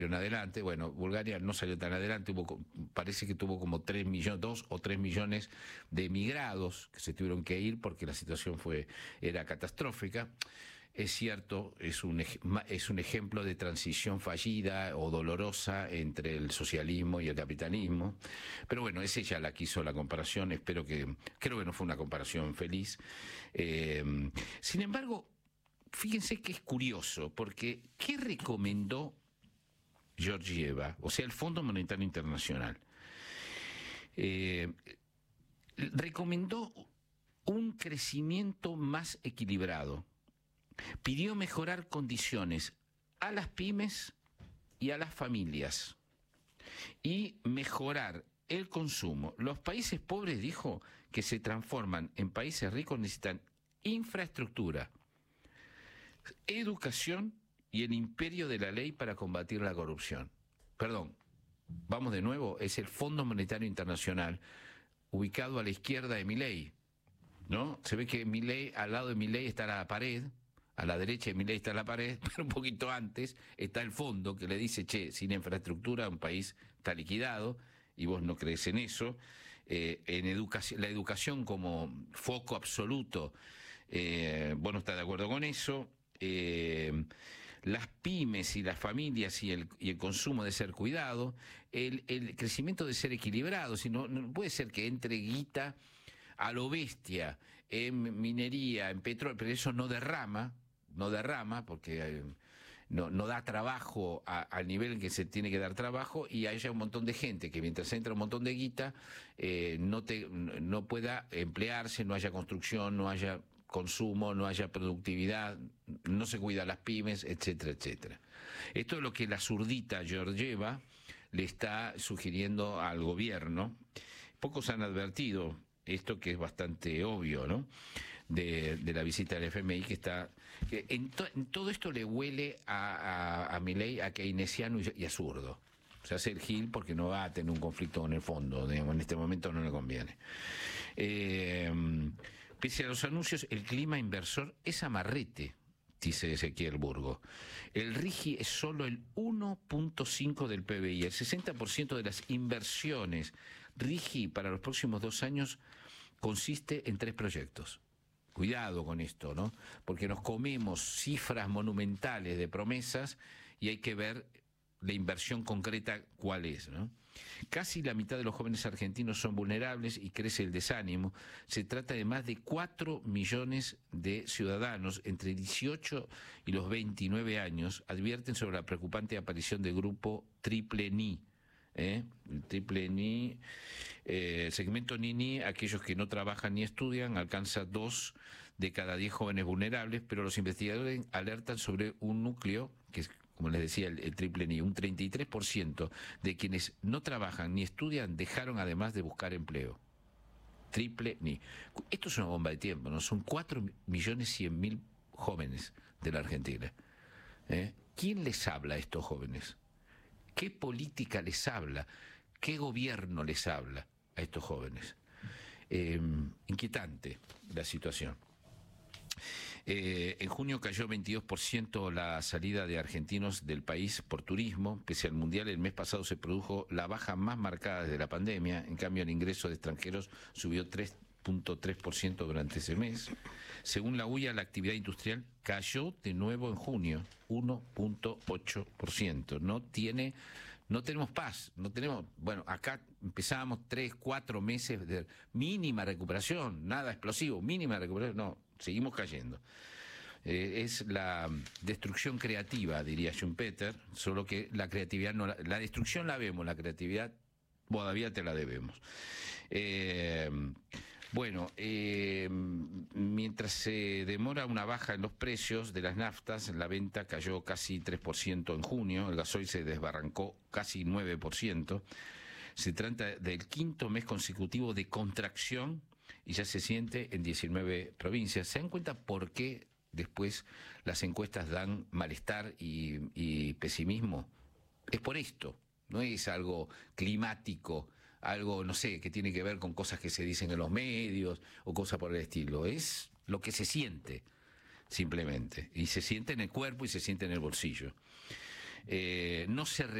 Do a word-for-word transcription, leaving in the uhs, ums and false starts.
adelante. Bueno, Bulgaria no salió tan adelante, hubo, parece que tuvo como tres millones, dos o tres millones de emigrados que se tuvieron que ir porque la situación fue, era catastrófica. Es cierto, es un, es un ejemplo de transición fallida o dolorosa entre el socialismo y el capitalismo, pero bueno, es ella la que hizo la comparación, espero que, creo que no fue una comparación feliz. Eh, sin embargo, fíjense que es curioso, porque ¿qué recomendó Georgieva, o sea, el Fondo Monetario Internacional? Eh, recomendó un crecimiento más equilibrado, pidió mejorar condiciones a las pymes y a las familias y mejorar el consumo. Los países pobres, dijo, que se transforman en países ricos necesitan infraestructura, educación y el imperio de la ley para combatir la corrupción. Perdón, vamos de nuevo, es el Fondo Monetario Internacional, ubicado a la izquierda de Milei, ¿no? Se ve que Milei, al lado de Milei está la pared, a la derecha de Milei está la pared, pero un poquito antes está el fondo que le dice, che, sin infraestructura un país está liquidado, y vos no crees en eso. Eh, en educación, la educación como foco absoluto, eh, vos no estás de acuerdo con eso. Eh, las pymes y las familias y el, y el consumo de ser cuidado, el, el crecimiento de ser equilibrado, si no, no puede ser que entre guita a lo bestia en minería, en petróleo, pero eso no derrama, no derrama porque eh, no, no da trabajo a, al nivel en que se tiene que dar trabajo, y haya un montón de gente que mientras entra un montón de guita eh, no, te, no pueda emplearse, no haya construcción, no haya consumo, no haya productividad, no se cuida a las pymes, etcétera, etcétera. Esto es lo que la zurdita Georgieva le está sugiriendo al gobierno. Pocos han advertido esto, que es bastante obvio, ¿no? De, de la visita del F M I, que está... Que en, to, en todo esto le huele a, a, a Milei a keynesiano y, y a zurdo. Se hace el gil porque no va a tener un conflicto con el fondo, digamos, en este momento no le conviene. Eh, pese a los anuncios, el clima inversor es amarrete, dice Ezequiel Burgo. El RIGI es solo el uno punto cinco del P B I. El sesenta por ciento de las inversiones RIGI para los próximos dos años consiste en tres proyectos. Cuidado con esto, ¿no? Porque nos comemos cifras monumentales de promesas y hay que ver la inversión concreta cuál es, ¿no? Casi la mitad de los jóvenes argentinos son vulnerables y crece el desánimo. Se trata de más de cuatro millones de ciudadanos entre dieciocho y los veintinueve años, advierten sobre la preocupante aparición del grupo Triple N I. ¿Eh? El triple N I, eh, el segmento N I N I, aquellos que no trabajan ni estudian, alcanza dos de cada diez jóvenes vulnerables, pero los investigadores alertan sobre un núcleo que es, como les decía, el, el triple N I. Un treinta y tres por ciento de quienes no trabajan ni estudian dejaron además de buscar empleo. Triple N I. Esto es una bomba de tiempo, ¿no? Son cuatro millones cien mil jóvenes de la Argentina. ¿Eh? ¿Quién les habla a estos jóvenes? ¿Qué política les habla? ¿Qué gobierno les habla a estos jóvenes? Eh, inquietante la situación. Eh, en junio cayó veintidós por ciento la salida de argentinos del país por turismo. Pese al Mundial, el mes pasado se produjo la baja más marcada desde la pandemia. En cambio, el ingreso de extranjeros subió tres punto tres por ciento durante ese mes. Según la U I A, la actividad industrial cayó de nuevo en junio, uno punto ocho por ciento. No tiene, no tenemos paz, no tenemos, bueno, acá empezábamos tres, cuatro meses de mínima recuperación, nada explosivo, mínima recuperación, no, seguimos cayendo. Eh, es la destrucción creativa, diría Schumpeter, solo que la creatividad no, la, la destrucción la vemos, la creatividad todavía te la debemos. Eh, Bueno, eh, mientras se demora una baja en los precios de las naftas, la venta cayó casi tres por ciento en junio, el gasoil se desbarrancó casi nueve por ciento. Se trata del quinto mes consecutivo de contracción y ya se siente en diecinueve provincias. ¿Se dan cuenta por qué después las encuestas dan malestar y, y pesimismo? Es por esto, no es algo climático, algo, no sé, que tiene que ver con cosas que se dicen en los medios o cosas por el estilo. Es lo que se siente, simplemente. Y se siente en el cuerpo y se siente en el bolsillo. eh, no se